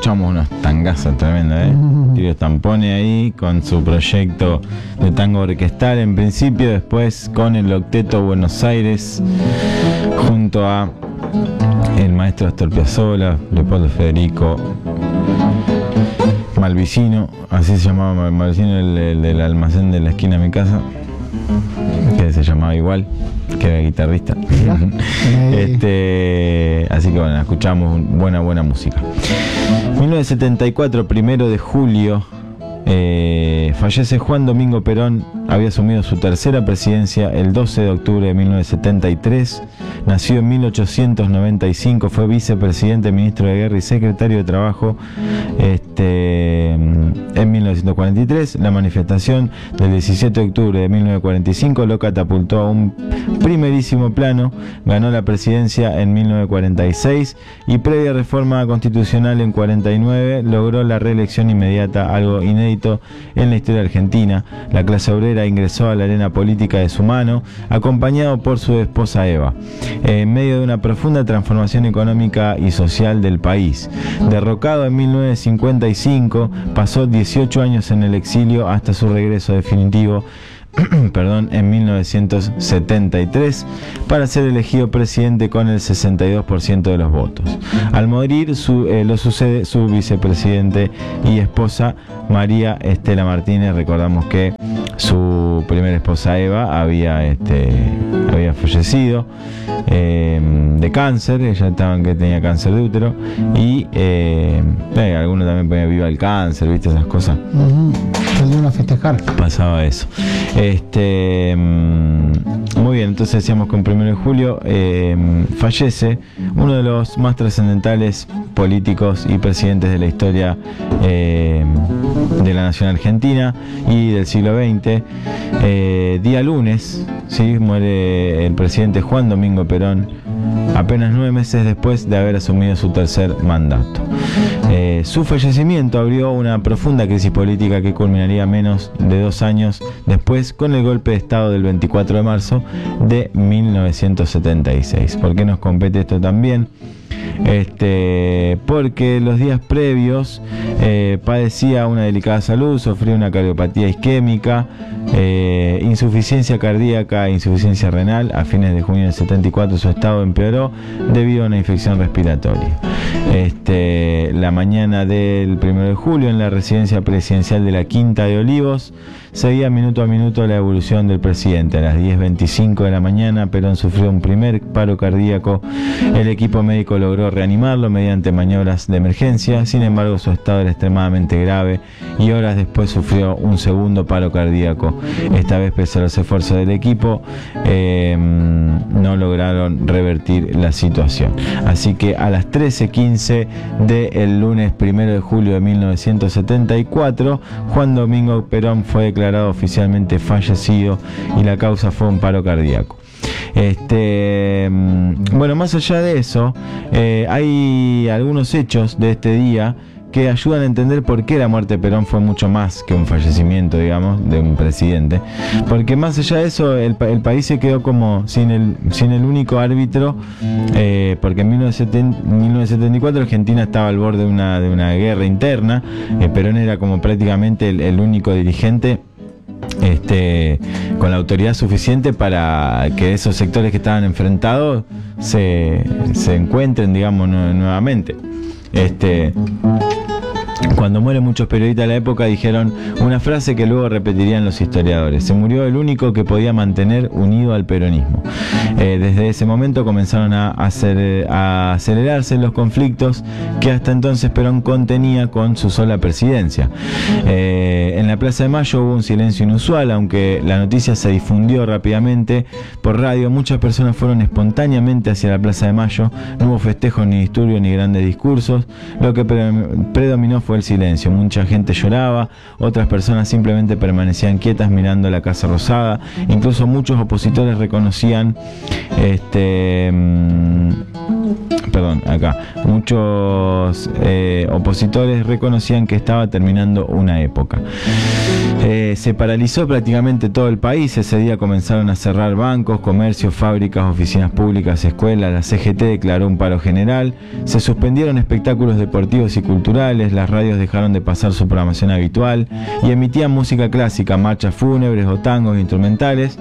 escuchamos unos tangazos tremendos, Tiro Stampone ahí con su proyecto de tango orquestal en principio, después con el Octeto Buenos Aires junto a el maestro Astor Piazzolla, Leopoldo Federico, Malvicino, así se llamaba Malvicino, el del almacén de la esquina de mi casa, que se llamaba igual, que era guitarrista. Así que bueno, escuchamos buena música. 1974, 1 de julio, fallece Juan Domingo Perón. Había asumido su tercera presidencia el 12 de octubre de 1973. Nació en 1895, fue vicepresidente, ministro de Guerra y secretario de Trabajo en 1943. La manifestación del 17 de octubre de 1945 lo catapultó a un primerísimo plano. Ganó la presidencia en 1946 y previa reforma constitucional en 49 logró la reelección inmediata, algo inédito en la historia argentina. La clase obrera ingresó a la arena política de su mano, acompañado por su esposa Eva, en medio de una profunda transformación económica y social del país. Derrocado en 1955, pasó 18 años en el exilio hasta su regreso definitivo en 1973 para ser elegido presidente con el 62% de los votos. Al morir lo sucede su vicepresidente y esposa María Estela Martínez. Recordamos que su primera esposa Eva había fallecido de cáncer. Ella estaba que tenía cáncer de útero y algunos también ponían viva el cáncer, viste esas cosas. Salieron a festejar. Pasaba eso. Muy bien, entonces decíamos que en 1 de julio fallece uno de los más trascendentales políticos y presidentes de la historia de la nación argentina y del siglo XX. Día lunes, ¿sí? Muere el presidente Juan Domingo Perón, apenas 9 meses después de haber asumido su tercer mandato. Su fallecimiento abrió una profunda crisis política que culminaría menos de 2 años después con el golpe de Estado del 24 de marzo de 1976. ¿Por qué nos compete esto también? Porque los días previos padecía una delicada salud, sufría una cardiopatía isquémica, insuficiencia cardíaca e insuficiencia renal. A fines de junio del 74 su estado empeoró debido a una infección respiratoria. La mañana del 1 de julio, en la residencia presidencial de la Quinta de Olivos, seguía minuto a minuto la evolución del presidente. A las 10:25 de la mañana, Perón sufrió un primer paro cardíaco. El equipo médico logró reanimarlo mediante maniobras de emergencia. Sin embargo, su estado era extremadamente grave y horas después sufrió un segundo paro cardíaco. Esta vez, pese a los esfuerzos del equipo, no lograron revertir la situación. Así que a las 13:15 del lunes 1 de julio de 1974, Juan Domingo Perón fue declarado oficialmente fallecido y la causa fue un paro cardíaco. Bueno, más allá de eso, hay algunos hechos de este día que ayudan a entender por qué la muerte de Perón fue mucho más que un fallecimiento, digamos, de un presidente. Porque más allá de eso, el país se quedó como sin el único árbitro, porque en 1974 Argentina estaba al borde de una guerra interna. Perón era como prácticamente el único dirigente con la autoridad suficiente para que esos sectores que estaban enfrentados se encuentren, digamos, nuevamente. Cuando mueren muchos periodistas de la época dijeron una frase que luego repetirían los historiadores: se murió el único que podía mantener unido al peronismo. Desde ese momento comenzaron a acelerarse los conflictos que hasta entonces Perón contenía con su sola presidencia. En la Plaza de Mayo hubo un silencio inusual, aunque la noticia se difundió rápidamente por radio. Muchas personas fueron espontáneamente hacia la Plaza de Mayo. No hubo festejos, ni disturbios, ni grandes discursos. Lo que predominó fue el silencio. Mucha gente lloraba, otras personas simplemente permanecían quietas mirando la Casa Rosada. Incluso muchos opositores reconocían muchos opositores reconocían que estaba terminando una época. Se paralizó prácticamente todo el país. Ese día comenzaron a cerrar bancos, comercios, fábricas, oficinas públicas, escuelas. La CGT declaró un paro general. Se suspendieron espectáculos deportivos y culturales. Las radios dejaron de pasar su programación habitual y emitían música clásica, marchas fúnebres o tangos instrumentales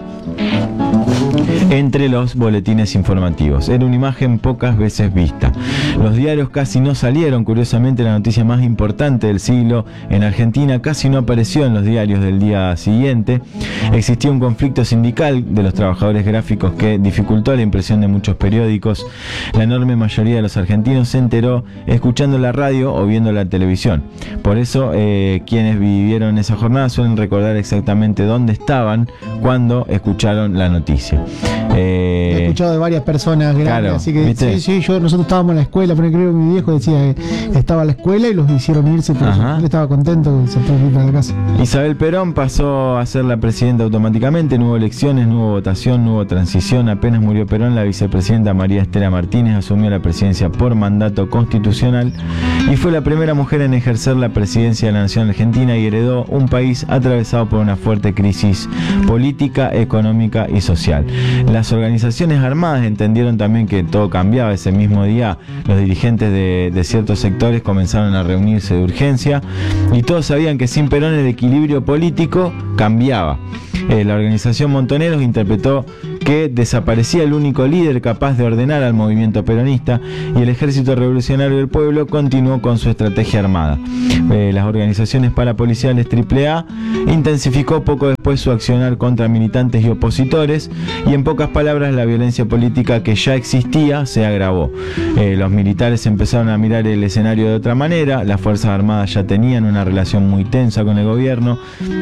entre los boletines informativos. Era una imagen pocas veces vista. Los diarios casi no salieron. Curiosamente, la noticia más importante del siglo en Argentina casi no apareció en los diarios del día siguiente. Existía un conflicto sindical de los trabajadores gráficos que dificultó la impresión de muchos periódicos. La enorme mayoría de los argentinos se enteró escuchando la radio o viendo la televisión. Por eso, quienes vivieron esa jornada suelen recordar exactamente dónde estaban cuando escucharon la noticia. He escuchado de varias personas grandes, claro, así que ¿viste? nosotros estábamos en la escuela, pero creo que mi viejo decía que estaba en la escuela y los hicieron irse, pero él estaba contento que se pudo ir para la casa. Isabel Perón pasó a ser la presidenta automáticamente. No hubo elecciones, no hubo votación, no hubo transición. Apenas murió Perón, la vicepresidenta María Estela Martínez asumió la presidencia por mandato constitucional y fue la primera mujer en ejercer la presidencia de la nación argentina y heredó un país atravesado por una fuerte crisis política, económica y social. Las organizaciones armadas entendieron también que todo cambiaba. Ese mismo día los dirigentes de ciertos sectores comenzaron a reunirse de urgencia y todos sabían que sin Perón el equilibrio político cambiaba. La organización Montoneros interpretó que desaparecía el único líder capaz de ordenar al movimiento peronista y el Ejército Revolucionario del Pueblo continuó con su estrategia armada. Las organizaciones parapoliciales AAA intensificó poco después su accionar contra militantes y opositores y en pocas palabras la violencia política que ya existía se agravó. Los militares empezaron a mirar el escenario de otra manera. Las Fuerzas Armadas ya tenían una relación muy tensa con el gobierno.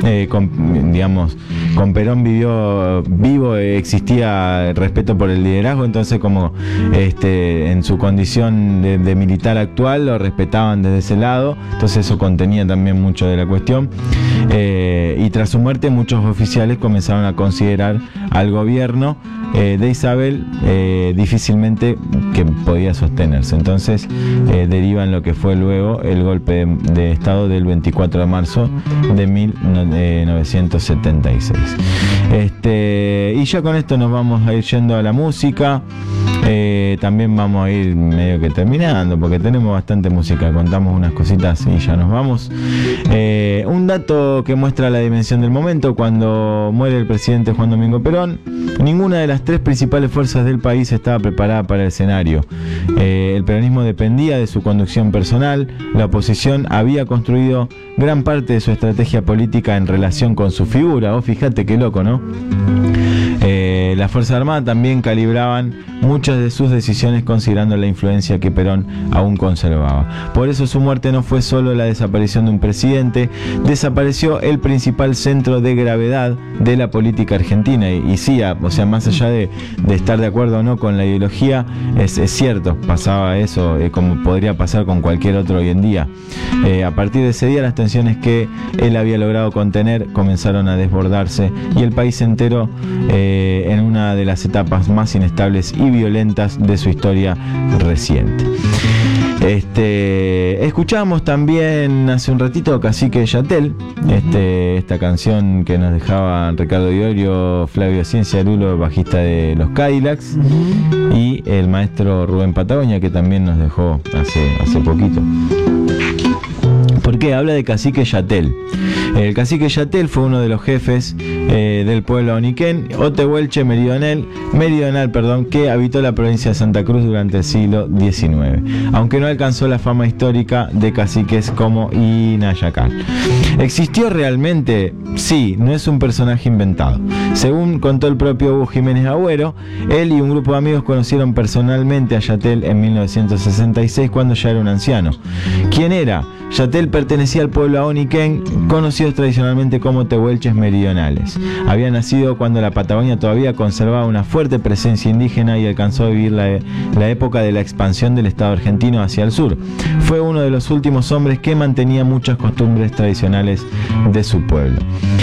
Con Perón vivo existía respeto por el liderazgo, entonces como en su condición de militar actual lo respetaban desde ese lado, entonces eso contenía también mucho de la cuestión. Y tras su muerte muchos oficiales comenzaron a considerar al gobierno de Isabel difícilmente que podía sostenerse. Entonces deriva en lo que fue luego el golpe de Estado del 24 de marzo de 1976. Y ya con esto nos vamos a ir yendo a la música. También vamos a ir medio que terminando porque tenemos bastante música. Contamos unas cositas y ya nos vamos. Un dato que muestra la dimensión del momento: cuando muere el presidente Juan Domingo Perón, ninguna de las tres principales fuerzas del país estaba preparada para el escenario. El peronismo dependía de su conducción personal. La oposición había construido gran parte de su estrategia política en relación con su figura. Oh, fíjate qué loco, ¿no? Las Fuerzas Armadas también calibraban muchas de sus decisiones considerando la influencia que Perón aún conservaba. Por eso su muerte no fue solo la desaparición de un presidente, desapareció el principal centro de gravedad de la política argentina. Y sí, más allá de estar de acuerdo o no con la ideología, es cierto, pasaba eso, como podría pasar con cualquier otro hoy en día. A partir de ese día las tensiones que él había logrado contener comenzaron a desbordarse y el país entero en una de las etapas más inestables y violentas de su historia reciente. Escuchamos también hace un ratito Cacique Yatel, esta canción que nos dejaba Ricardo Iorio, Flavio Cienciarulo, bajista de los Cadillacs, y el maestro Rubén Patagonia, que también nos dejó hace poquito. ¿Por qué? Habla de Cacique Yatel. El cacique Yatel fue uno de los jefes del pueblo oniquén, Otehuelche meridional, que habitó la provincia de Santa Cruz durante el siglo XIX, aunque no alcanzó la fama histórica de caciques como Inayacal. ¿Existió realmente? Sí, no es un personaje inventado. Según contó el propio Hugo Jiménez Agüero, él y un grupo de amigos conocieron personalmente a Yatel en 1966 cuando ya era un anciano. ¿Quién era? Yatel pertenecía al pueblo Aoniquén, conocidos tradicionalmente como tehuelches meridionales. Había nacido cuando la Patagonia todavía conservaba una fuerte presencia indígena y alcanzó a vivir la época de la expansión del Estado argentino hacia el sur. Fue uno de los últimos hombres que mantenía muchas costumbres tradicionales de su pueblo.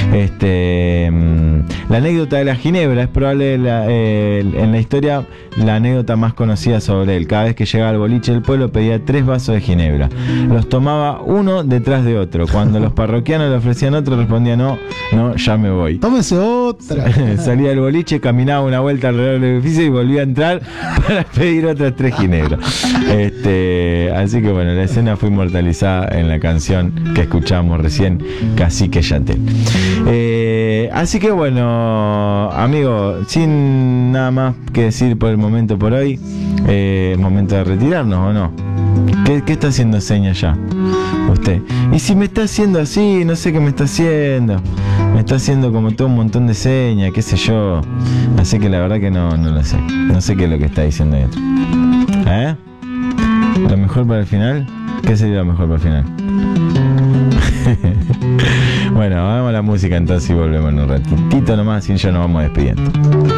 La anécdota de la ginebra es probable en la historia la anécdota más conocida sobre él. Cada vez que llegaba al boliche del pueblo pedía 3 vasos de ginebra. Los tomaba uno detrás de otro. Cuando los parroquianos le ofrecían otro, respondía no, ya me voy. Tómese otra. Salía del boliche, caminaba una vuelta alrededor del edificio y volvía a entrar para pedir otras 3 ginebras. Así que bueno, la escena fue inmortalizada en la canción que escuchamos recién, Cacique Yatel. Así que bueno, amigo, sin nada más que decir por el momento por hoy, es momento de retirarnos, ¿o no? ¿Qué está haciendo señas ya usted? Y si me está haciendo así, no sé qué me está haciendo. Me está haciendo como todo un montón de señas, qué sé yo. Así que la verdad que no lo sé. No sé qué es lo que está diciendo esto. ¿Lo mejor para el final? ¿Qué sería lo mejor para el final? Bueno, vamos a la música entonces y volvemos en un ratitito nomás y ya nos vamos despidiendo.